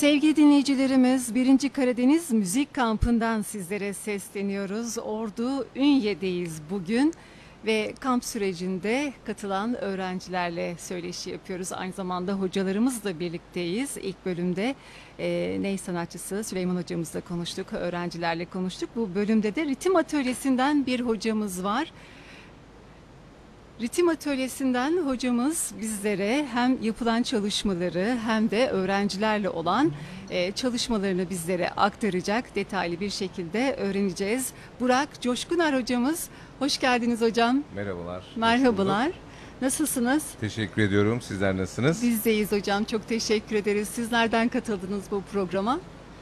Sevgili dinleyicilerimiz, 1. Karadeniz Müzik Kampı'ndan sizlere sesleniyoruz. Ordu Ünye'deyiz bugün ve kamp sürecinde katılan öğrencilerle söyleşi yapıyoruz. Aynı zamanda hocalarımızla birlikteyiz. İlk bölümde ney sanatçısı Süleyman hocamızla konuştuk, öğrencilerle konuştuk. Bu bölümde de ritim atölyesinden bir hocamız var. Ritim Atölyesi'nden hocamız bizlere hem yapılan çalışmaları hem de öğrencilerle olan çalışmalarını bizlere aktaracak. Detaylı bir şekilde öğreneceğiz. Burak Coşkuner hocamız, hoş geldiniz hocam. Merhabalar. Merhabalar. Nasılsınız? Teşekkür ediyorum. Sizler nasılsınız? Bizdeyiz hocam. Çok teşekkür ederiz. Siz nereden katıldınız bu programa?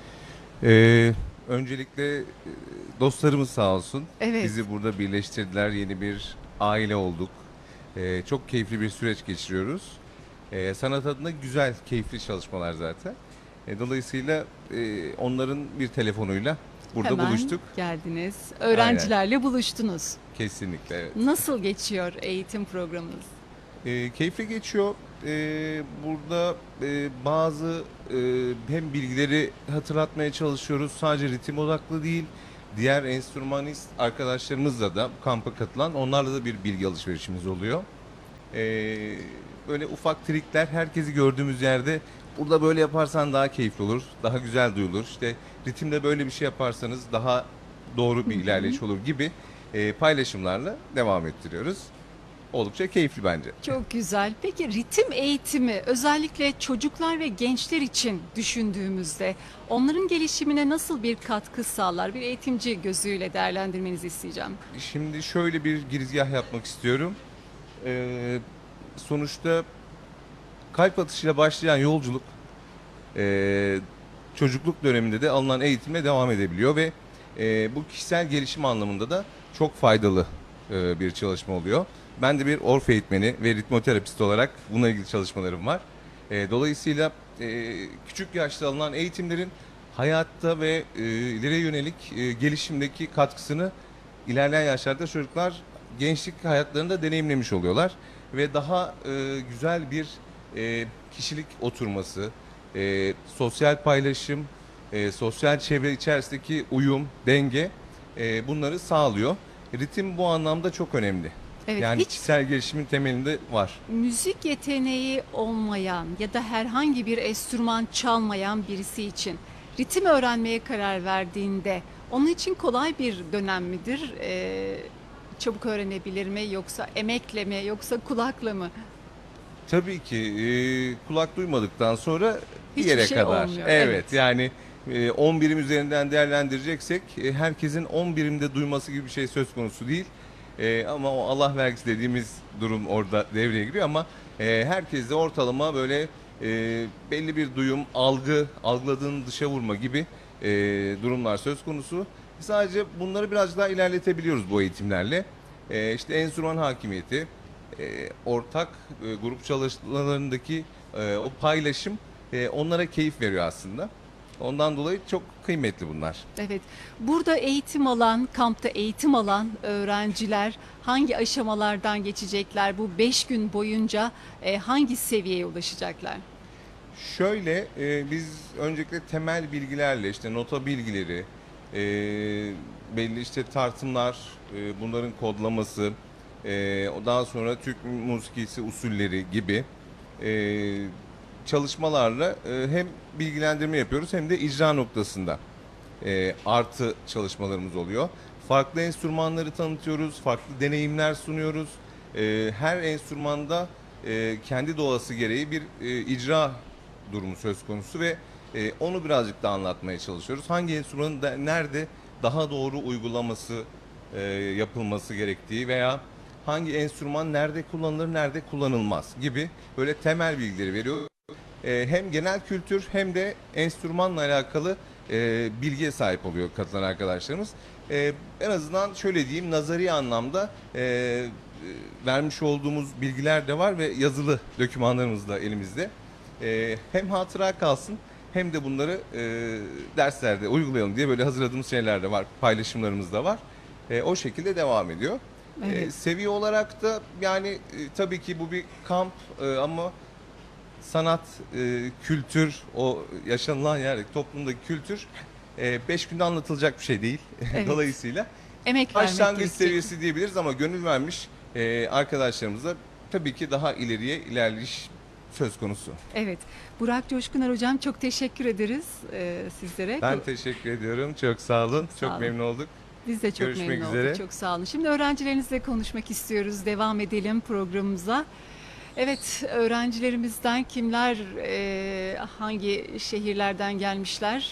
Öncelikle dostlarımız sağ olsun. Evet. Bizi burada birleştirdiler. Yeni bir aile olduk. Çok keyifli bir süreç geçiriyoruz. Sanat adına güzel, keyifli çalışmalar zaten. Dolayısıyla onların bir telefonuyla burada Hemen buluştuk. geldiniz. Öğrencilerle buluştunuz. Kesinlikle, evet. Nasıl geçiyor eğitim programınız? Keyifli geçiyor. Burada bazı hem bilgileri hatırlatmaya çalışıyoruz. Sadece ritim odaklı değil. Diğer enstrümanist arkadaşlarımızla da kampa katılan onlarla da bir bilgi alışverişimiz oluyor. Böyle ufak trikler herkesi gördüğümüz yerde burada böyle yaparsan daha keyifli olur, daha güzel duyulur. İşte ritimde böyle bir şey yaparsanız daha doğru bir ilerleyiş olur gibi paylaşımlarla devam ettiriyoruz. Oldukça keyifli bence. Çok güzel. Peki ritim eğitimi özellikle çocuklar ve gençler için düşündüğümüzde onların gelişimine nasıl bir katkı sağlar? Bir eğitimci gözüyle değerlendirmenizi isteyeceğim. Şimdi şöyle bir girizgah yapmak istiyorum. Sonuçta kalp atışıyla başlayan yolculuk çocukluk döneminde de alınan eğitimle devam edebiliyor ve bu kişisel gelişim anlamında da çok faydalı bir çalışma oluyor. Ben de bir orf eğitmeni ve ritmoterapist olarak bununla ilgili çalışmalarım var. Dolayısıyla küçük yaşta alınan eğitimlerin hayatta ve ileriye yönelik gelişimdeki katkısını ilerleyen yaşlarda çocuklar gençlik hayatlarında deneyimlemiş oluyorlar. Ve daha güzel bir kişilik oturması, sosyal paylaşım, sosyal çevre içerisindeki uyum, denge bunları sağlıyor. Ritim bu anlamda çok önemli. Evet, Yani hiç kişisel gelişimin temelinde var. müzik yeteneği olmayan ya da herhangi bir enstrüman çalmayan birisi için ritim öğrenmeye karar verdiğinde onun için kolay bir dönem midir? Çabuk öğrenebilir mi yoksa emekle mi yoksa kulakla mı? Tabii ki kulak duymadıktan sonra bir Hiçbir yere şey kadar. olmuyor, Evet, evet. yani 10 birim üzerinden değerlendireceksek herkesin 10 birimde duyması gibi bir şey söz konusu değil. Ama o Allah vergisi dediğimiz durum orada devreye giriyor ama herkeste ortalama böyle belli bir duyum, algıladığını dışa vurma gibi durumlar söz konusu. Sadece bunları biraz daha ilerletebiliyoruz bu eğitimlerle. İşte enstrüman hakimiyeti, ortak grup çalışmalarındaki o paylaşım onlara keyif veriyor aslında. Ondan dolayı çok kıymetli bunlar. Evet. Burada eğitim alan, kampta eğitim alan öğrenciler hangi aşamalardan geçecekler? Bu 5 gün boyunca hangi seviyeye ulaşacaklar? Şöyle biz öncelikle temel bilgilerle işte nota bilgileri, e, belli işte tartımlar, bunların kodlaması, daha sonra Türk musikisi usulleri gibi çalışmalarla hem bilgilendirme yapıyoruz hem de icra noktasında artı çalışmalarımız oluyor. Farklı enstrümanları tanıtıyoruz, farklı deneyimler sunuyoruz. Her enstrümanda kendi doğası gereği bir icra durumu söz konusu ve onu birazcık da anlatmaya çalışıyoruz. Hangi enstrümanın da nerede daha doğru uygulaması yapılması gerektiği veya hangi enstrüman nerede kullanılır, nerede kullanılmaz gibi böyle temel bilgileri veriyor. Hem genel kültür hem de enstrümanla alakalı bilgiye sahip oluyor katılan arkadaşlarımız. En azından şöyle diyeyim, nazari anlamda vermiş olduğumuz bilgiler de var ve yazılı dokümanlarımız da elimizde. Hem hatıra kalsın hem de bunları derslerde uygulayalım diye böyle hazırladığımız şeyler de var, paylaşımlarımız da var. O şekilde devam ediyor. Evet. Seviye olarak da yani tabii ki bu bir kamp ama sanat, kültür, o yaşanılan yer, toplumdaki kültür 5 günde anlatılacak bir şey değil. Evet. Dolayısıyla Emek vermek başlangıç gerekecek. seviyesi diyebiliriz ama gönül vermiş arkadaşlarımıza tabii ki daha ileriye ilerleyiş söz konusu. Evet. Burak Coşkuner hocam, çok teşekkür ederiz sizlere. Ben teşekkür ediyorum. Çok sağ olun. Sağ Çok olun. memnun olduk. Biz de çok Görüşmek memnun üzere. olduk. Çok sağ olun. Şimdi öğrencilerinizle konuşmak istiyoruz. Devam edelim programımıza. Evet, öğrencilerimizden kimler, hangi şehirlerden gelmişler?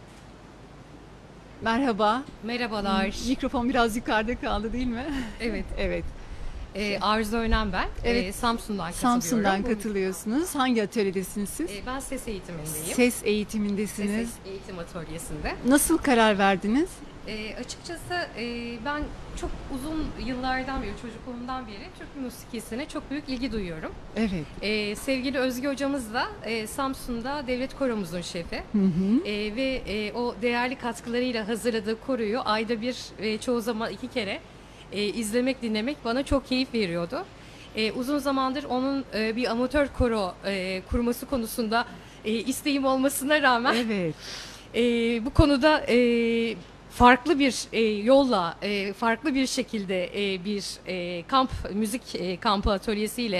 Merhaba. Merhabalar. Mikrofon biraz yukarıda kaldı değil mi? Evet. Evet. Arzu Önem ben. Evet. Samsun'dan katılıyorum. Samsun'dan katılıyorsunuz. Hangi atölyedesiniz siz? Ben ses eğitimindeyim. Ses eğitimindesiniz. Ses eğitim atölyesinde. Nasıl karar verdiniz? Açıkçası ben çok uzun yıllardan beri, çocukluğumdan beri Türk musikisine çok büyük ilgi duyuyorum. Evet. Sevgili Özge hocamız da Samsun'da devlet koromuzun şefi. Hı hı. O değerli katkılarıyla hazırladığı koroyu ayda bir, çoğu zaman 2 kere izlemek, dinlemek bana çok keyif veriyordu. Uzun zamandır onun bir amatör koro kurması konusunda isteğim olmasına rağmen Evet. bu konuda farklı bir yolla, farklı bir şekilde bir kamp, müzik kampı atölyesiyle